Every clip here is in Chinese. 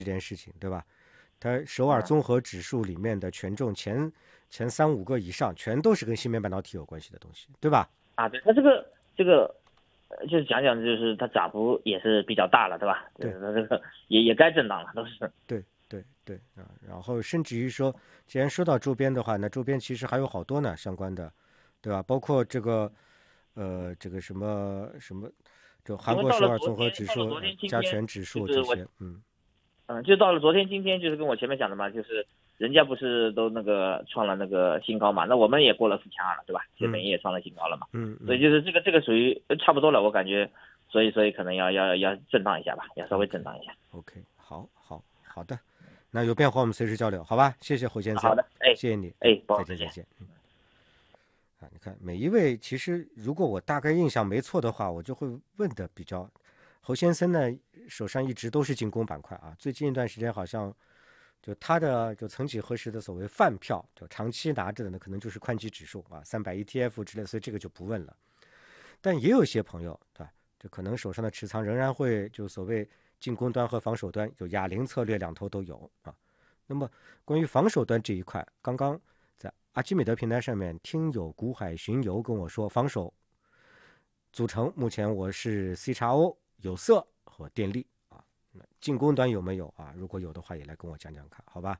这件事情，对吧？它首尔综合指数里面的权重前3-5个以上，全都是跟芯片半导体有关系的东西，对吧？ 对，它这个就是讲讲，就是它涨幅也是比较大了，对吧？ 对， 它这个也该震荡了，都是。 对啊。然后甚至于说，既然说到周边的话，那周边其实还有好多呢相关的，对吧？包括这个什么，就韩因为国首尔综合指数、 到了昨天、今天， 加权指就是我数这些， 就到了昨天、今天，就是跟我前面讲的嘛，就是人家不是都那个创了那个新高嘛，那我们也过了4,200了，对吧？就等于也创了新高了嘛。所以就是这个属于差不多了，我感觉，所以可能要震荡一下吧，要稍微震荡一下。 OK，好的，那有变化我们随时交流，好吧？谢谢侯先生。 好的， 谢谢你，再见。你看每一位，其实如果我大概印象没错的话，我就会问的比较。侯先生呢，手上一直都是进攻板块啊，最近一段时间好像就他的就曾几何时的所谓饭票，就长期拿着的呢，可能就是宽基指数啊，300 ETF 之类的，所以这个就不问了。但也有些朋友，对吧？就可能手上的持仓仍然会就所谓进攻端和防守端有哑铃策略，两头都有啊。那么关于防守端这一块，刚刚在阿基米德平台上面听友古海巡游跟我说，防守组成目前我是 CXO 有色和电力啊，进攻端有没有啊？如果有的话，也来跟我讲讲看，好吧？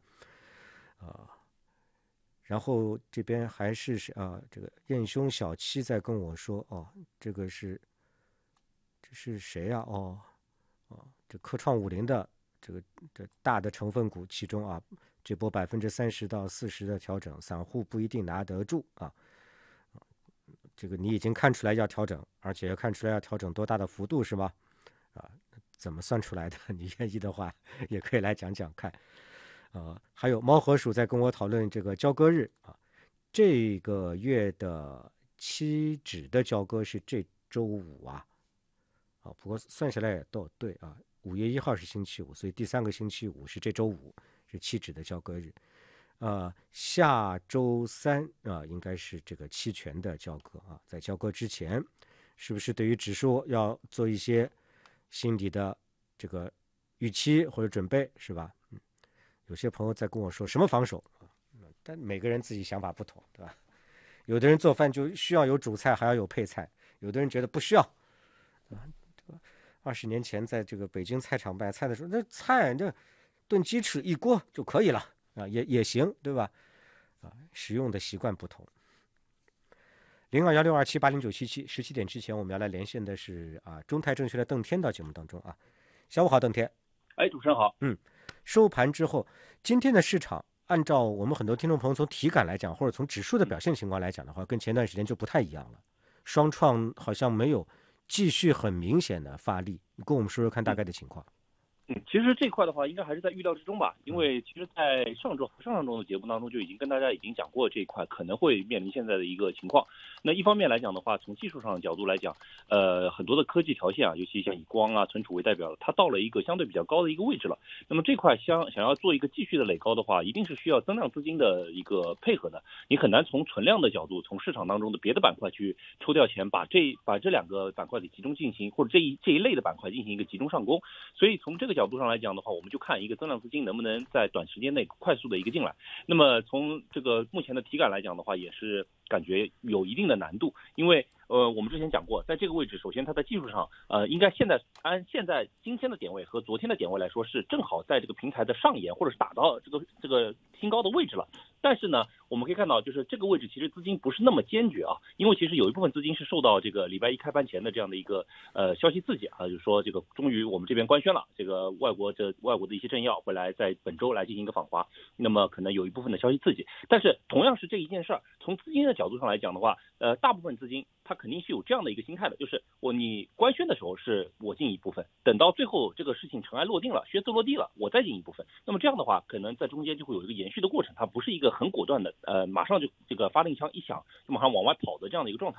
然后这边还是这个燕兄小七在跟我说，这是谁呀？这科创50的这大的成分股其中啊，这波30%到40%的调整，散户不一定拿得住啊。这个你已经看出来要调整，而且要看出来要调整多大的幅度是吗？怎么算出来的？你愿意的话，也可以来讲讲看。还有猫和鼠在跟我讨论这个交割日啊，这个月的期指的交割是这周五啊。不过算下来也都对啊，5月1号是星期五，所以第3个星期五是这周五，是期指的交割日。下周3应该是这个期权的交割啊，在交割之前，是不是对于指数要做一些心理的这个预期或者准备，是吧？有些朋友在跟我说什么防守，但每个人自己想法不同，对吧？有的人做饭就需要有主菜，还要有配菜；有的人觉得不需要。20年前在这个北京菜场买菜的时候，那菜这炖鸡翅一锅就可以了啊，也行，对吧？使用的习惯不同。021627809777，17点之前我们要来连线的是中泰证券的邓天到节目当中啊。下午好，邓天。 主持人好。 收盘之后，今天的市场按照我们很多听众朋友从体感来讲，或者从指数的表现情况来讲的话，跟前段时间就不太一样了。双创好像没有继续很明显的发力，你跟我们说说看大概的情况。 其实这块的话，应该还是在预料之中吧，因为其实，在上周的节目当中就已经跟大家讲过这一块可能会面临现在的一个情况。那一方面来讲的话，从技术上的角度来讲，很多的科技条线尤其像以光存储为代表，它到了一个相对比较高的一个位置了。那么这块想要做一个继续的垒高的话，一定是需要增量资金的一个配合的。你很难从存量的角度，从市场当中的别的板块去抽调钱，把这两个板块给集中进行，或者这一类的板块进行一个集中上攻。所以从这个角度上来讲的话，我们就看一个增量资金能不能在短时间内快速的一个进来。那么从这个目前的体感来讲的话，也是感觉有一定的难度，因为我们之前讲过，在这个位置，首先它在技术上，应该按今天的点位和昨天的点位来说，是正好在这个平台的上沿，或者是打到这个新高的位置了。但是呢，我们可以看到，就是这个位置其实资金不是那么坚决因为其实有一部分资金是受到这个礼拜一开盘前的这样的一个消息刺激就是说这个终于我们这边官宣了，这个外国的一些政要会来在本周来进行一个访华，那么可能有一部分的消息刺激。但是同样是这一件事儿，从资金的角度上来讲的话，大部分资金它肯定是有这样的一个心态的，就是你官宣的时候是我进一部分，等到最后这个事情尘埃落定了，靴子落地了，我再进一部分。那么这样的话，可能在中间就会有一个延续的过程，它不是一个很果断的马上就这个发令枪一响就马上往外跑的这样的一个状态。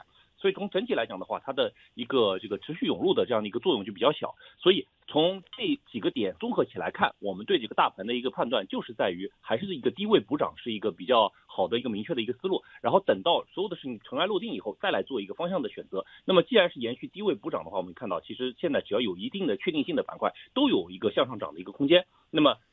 所以从整体来讲的话，它的一个这个持续涌入的这样的一个作用就比较小。所以从这几个点综合起来看，我们对这个大盘的一个判断就是在于还是一个低位补涨是一个比较好的一个明确的一个思路，然后等到所有的事情尘埃落定以后再来做一个方向的选择。那么既然是延续低位补涨的话，我们看到其实现在只要有一定的确定性的板块都有一个向上涨的一个空间。那么